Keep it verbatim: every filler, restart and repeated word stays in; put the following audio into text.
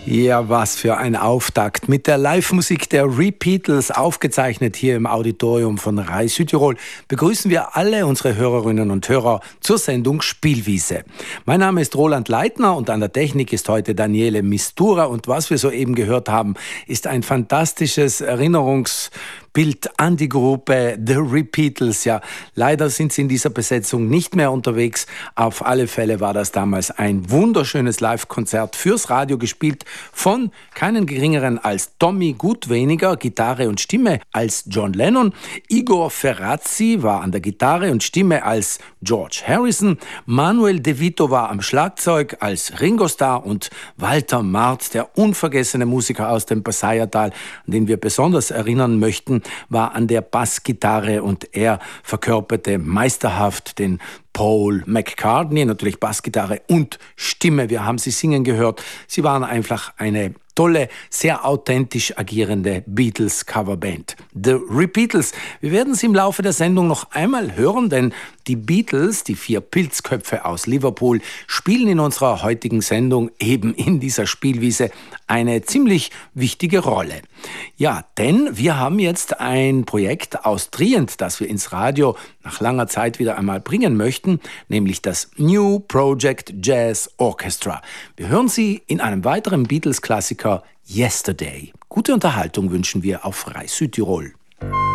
Ja, was für ein Auftakt mit der Live-Musik der Repeatles, aufgezeichnet hier im Auditorium von Rai Südtirol, begrüßen wir alle unsere Hörerinnen und Hörer zur Sendung Spielwiese. Mein Name ist Roland Leitner und an der Technik ist heute Daniele Mistura, und was wir soeben gehört haben, ist ein fantastisches Erinnerungs- Bild an die Gruppe The Repeatles. Ja, leider sind sie in dieser Besetzung nicht mehr unterwegs. Auf alle Fälle war das damals ein wunderschönes Live-Konzert fürs Radio, gespielt von keinen geringeren als Tommy Gutweniger, Gitarre und Stimme als John Lennon. Igor Ferrazzi war an der Gitarre und Stimme als George Harrison. Manuel De Vito war am Schlagzeug als Ringo Starr und Walter Marth, der unvergessene Musiker aus dem Passaiatal, an den wir besonders erinnern möchten, war an der Bassgitarre, und er verkörperte meisterhaft den Paul McCartney, natürlich Bassgitarre und Stimme. Wir haben sie singen gehört. Sie waren einfach eine tolle, sehr authentisch agierende Beatles-Coverband. The Repeatles. Wir werden sie im Laufe der Sendung noch einmal hören, denn die Beatles, die vier Pilzköpfe aus Liverpool, spielen in unserer heutigen Sendung eben in dieser Spielwiese eine ziemlich wichtige Rolle. Ja, denn wir haben jetzt ein Projekt aus Trient, das wir ins Radio nach langer Zeit wieder einmal bringen möchten, nämlich das New Project Jazz Orchestra. Wir hören sie in einem weiteren Beatles-Klassiker Yesterday. Gute Unterhaltung wünschen wir auf Rai Südtirol.